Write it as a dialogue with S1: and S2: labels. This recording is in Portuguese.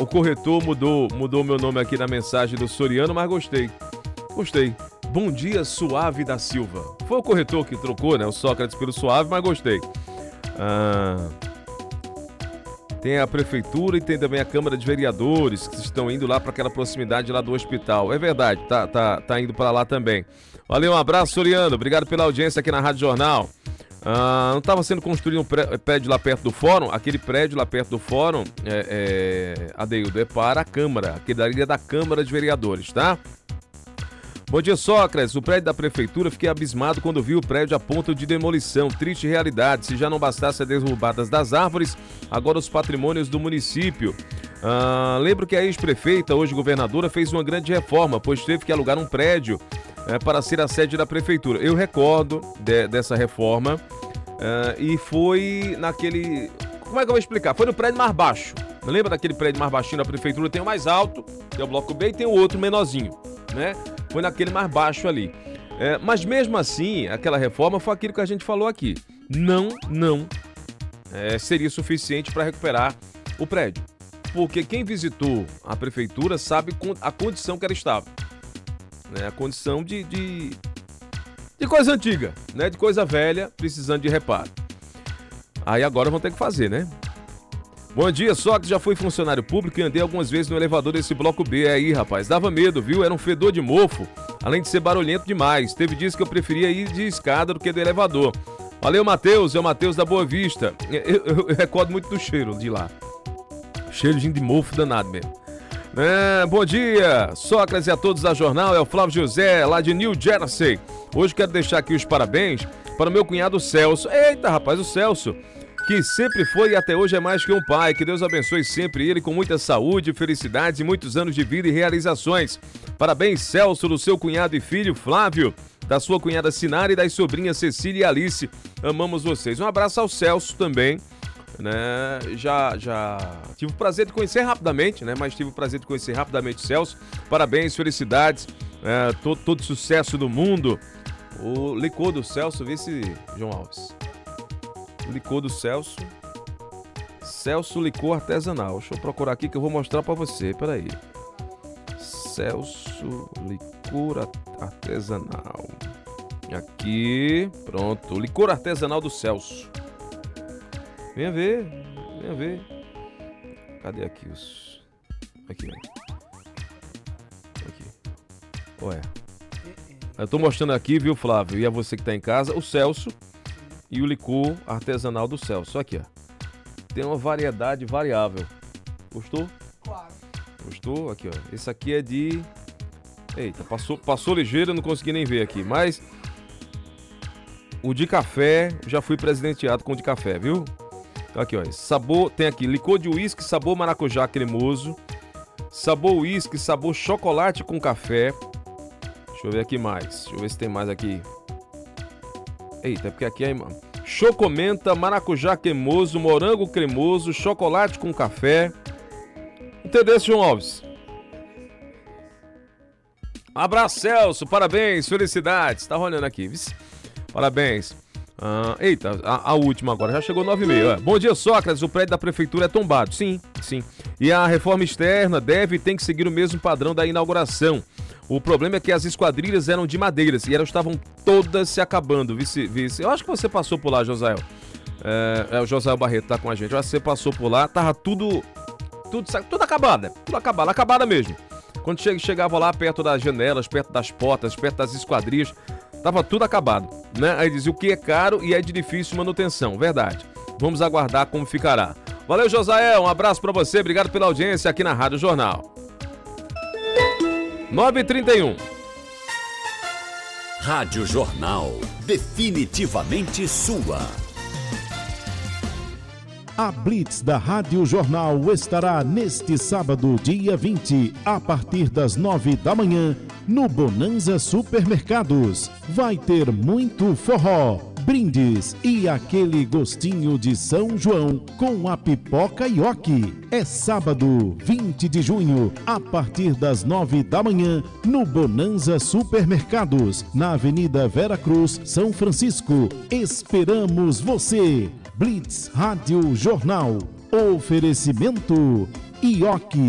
S1: o corretor mudou meu nome aqui na mensagem do Soriano, mas gostei. Bom dia, Suave da Silva. Foi o corretor que trocou, né? O Sócrates pelo Suave, mas gostei. Tem a prefeitura e tem também a Câmara de Vereadores que estão indo lá para aquela proximidade lá do hospital. É verdade, tá indo para lá também. Valeu, um abraço, Soriano. Obrigado pela audiência aqui na Rádio Jornal. Não estava sendo construído um prédio lá perto do fórum? Aquele prédio lá perto do fórum, Adeildo, é para a Câmara. Aquele ali é da Câmara de Vereadores, tá? Bom dia, Sócrates. O prédio da prefeitura, fiquei abismado quando vi o prédio a ponto de demolição. Triste realidade. Se já não bastasse as derrubadas das árvores, agora os patrimônios do município. Lembro que a ex-prefeita, hoje governadora, fez uma grande reforma, pois teve que alugar um prédio para ser a sede da prefeitura. Eu recordo dessa reforma e foi naquele... Como é que eu vou explicar? Foi no prédio mais baixo. Lembra daquele prédio mais baixinho da prefeitura? Tem o mais alto, que é o bloco B, e tem o outro menorzinho, né? Foi naquele mais baixo ali. Mas mesmo assim, aquela reforma foi aquilo que a gente falou aqui. Não seria suficiente para recuperar o prédio. Porque quem visitou a prefeitura sabe a condição que ela estava. Né? A condição de coisa antiga, né? De coisa velha, precisando de reparo. Aí agora vão ter que fazer, né? Bom dia, Sócrates, já fui funcionário público e andei algumas vezes no elevador desse bloco B aí, rapaz. Dava medo, viu? Era um fedor de mofo, além de ser barulhento demais. Teve dias que eu preferia ir de escada do que do elevador. Valeu, Matheus, é o Matheus da Boa Vista. Eu recordo muito do cheiro de lá. Cheirozinho de mofo danado mesmo. Bom dia, Sócrates e a todos da Jornal, é o Flávio José, lá de New Jersey. Hoje quero deixar aqui os parabéns para o meu cunhado Celso. Eita, rapaz, o Celso, que sempre foi e até hoje é mais que um pai. Que Deus abençoe sempre ele com muita saúde, felicidades e muitos anos de vida e realizações. Parabéns, Celso, do seu cunhado e filho Flávio, da sua cunhada Sinara e das sobrinhas Cecília e Alice. Amamos vocês. Um abraço ao Celso também, né? Já tive o prazer de conhecer rapidamente, né? Mas tive o prazer de conhecer rapidamente o Celso. Parabéns, felicidades, todo sucesso do mundo. O licor do Celso, vê se João Alves. Licor do Celso licor artesanal. Deixa eu procurar aqui que eu vou mostrar pra você, peraí. Celso licor artesanal. Aqui, pronto, licor artesanal do Celso. Venha ver. Cadê aqui os... Aqui. Ué. Eu tô mostrando aqui, viu, Flávio, e a você que tá em casa, o Celso e o licor artesanal do Celso. Aqui, ó. Tem uma variedade variável. Gostou?
S2: Claro.
S1: Gostou? Aqui, ó. Esse aqui é de... Eita, passou ligeiro, não consegui nem ver aqui. Mas o de café, já fui presenteado com o de café, viu? Aqui, ó. Sabor, tem aqui licor de uísque, sabor maracujá cremoso. Sabor uísque, sabor chocolate com café. Deixa eu ver aqui mais. Deixa eu ver se tem mais aqui. Eita, porque aqui é... Chocomenta, maracujá cremoso, morango cremoso, chocolate com café. Entendeu, João Alves? Abraço, Celso. Parabéns, felicidades. Tá olhando aqui, viu? Parabéns. Eita, a última agora. Já chegou 9h30. Bom dia, Sócrates. O prédio da prefeitura é tombado. Sim. E a reforma externa tem que seguir o mesmo padrão da inauguração. O problema é que as esquadrilhas eram de madeiras e elas estavam todas se acabando, vice. Eu acho que você passou por lá, Josael. O Josael Barreto tá com a gente. Eu acho que você passou por lá, tava tudo acabado, acabada mesmo. Quando chegava lá perto das janelas, perto das portas, perto das esquadrias, tava tudo acabado, né? Aí dizia o que é caro e é de difícil manutenção, verdade. Vamos aguardar como ficará. Valeu, Josael, um abraço pra você, obrigado pela audiência aqui na Rádio Jornal. 9h31.
S3: Rádio Jornal, definitivamente sua.
S4: A Blitz da Rádio Jornal estará neste sábado, dia 20, a partir das 9 da manhã, no Bonanza Supermercados. Vai ter muito forró, brindes e aquele gostinho de São João com a pipoca Ioki. É sábado, 20 de junho, a partir das 9 da manhã, no Bonanza Supermercados, na Avenida Vera Cruz, São Francisco. Esperamos você! Blitz Rádio Jornal. Oferecimento Ioki.